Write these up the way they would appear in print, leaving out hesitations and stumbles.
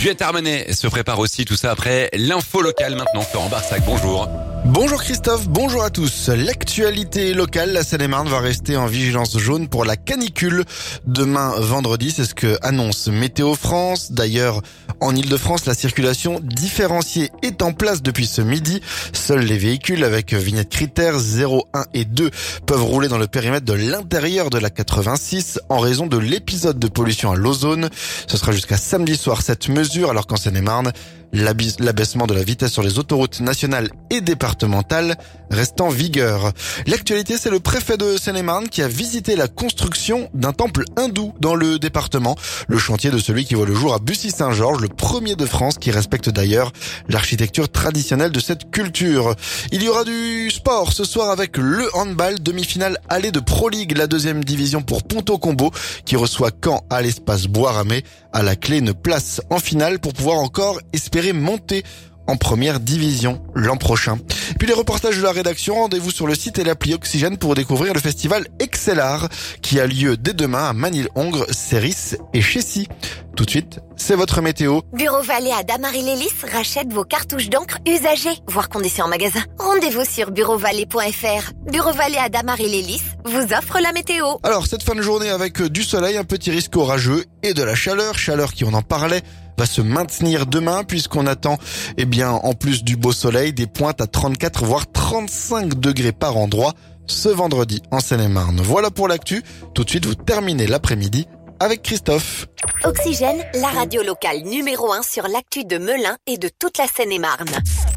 Juliette Armanet se prépare aussi, tout ça après l'info locale maintenant. Florent Barsac, bonjour. Bonjour Christophe, bonjour à tous. L'actualité locale, la Seine-et-Marne va rester en vigilance jaune pour la canicule demain vendredi, c'est ce que annonce Météo France. D'ailleurs, en Ile-de-France, la circulation différenciée est en place depuis ce midi. Seuls les véhicules avec vignette critères 0, 1 et 2 peuvent rouler dans le périmètre de l'intérieur de la 86 en raison de l'épisode de pollution à l'ozone. Ce sera jusqu'à samedi soir cette mesure, alors qu'en Seine-et-Marne, l'abaissement de la vitesse sur les autoroutes nationales et départementales reste en vigueur. L'actualité, c'est le préfet de Seine-et-Marne qui a visité la construction d'un temple hindou dans le département. Le chantier de celui qui voit le jour à Bussy-Saint-Georges, le premier de France qui respecte d'ailleurs l'architecture traditionnelle de cette culture. Il y aura du sport ce soir avec le handball, demi-finale allée de Pro League, la deuxième division pour Ponto Combo qui reçoit Caen à l'espace Bois-Ramée. À la clé, une place en finale pour pouvoir encore espérer monter en première division l'an prochain. Puis les reportages de la rédaction, rendez-vous sur le site et l'appli Oxygène pour découvrir le festival Excellar qui a lieu dès demain à Manille-Hongre, Céris et Chessy. Tout de suite, c'est votre météo. Bureau Vallée à Damary-Lélis rachète vos cartouches d'encre usagées, voire conditions en magasin. Rendez-vous sur bureauvalet.fr. Bureau Vallée à Damary-Lélis vous offre la météo. Alors, cette fin de journée avec du soleil, un petit risque orageux et de la chaleur qui, on en parlait, va se maintenir demain puisqu'on attend, en plus du beau soleil, des pointes à 34 voire 35 degrés par endroit ce vendredi en Seine-et-Marne. Voilà pour l'actu. Tout de suite, vous terminez l'après-midi avec Christophe. Oxygène, la radio locale numéro 1 sur l'actu de Melun et de toute la Seine-et-Marne.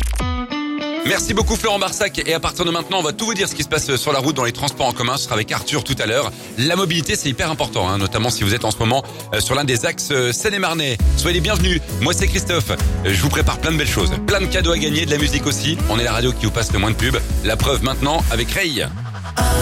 Merci beaucoup Florent Barsac, et à partir de maintenant on va tout vous dire ce qui se passe sur la route, dans les transports en commun. Ce sera avec Arthur tout à l'heure. La mobilité, c'est hyper important, notamment si vous êtes en ce moment sur l'un des axes Seine-et-Marnais. Soyez les bienvenus, moi c'est Christophe. Je vous prépare plein de belles choses, plein de cadeaux à gagner, de la musique aussi. On est la radio qui vous passe le moins de pub. La preuve maintenant avec Ray.